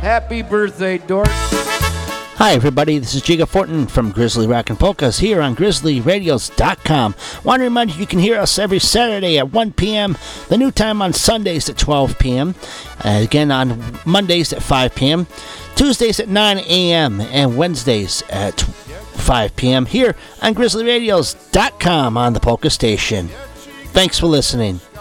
Happy birthday, Dort. Hi, everybody. This is Jiga Fortin from Grizzly Rockin' Polkas here on GrizzlyRadios.com. Want to remind you can hear us every Saturday at 1 p.m., the new time on Sundays at 12 p.m., again on Mondays at 5 p.m., Tuesdays at 9 a.m., and Wednesdays at 5 p.m. here on GrizzlyRadios.com on the Polka Station. Thanks for listening.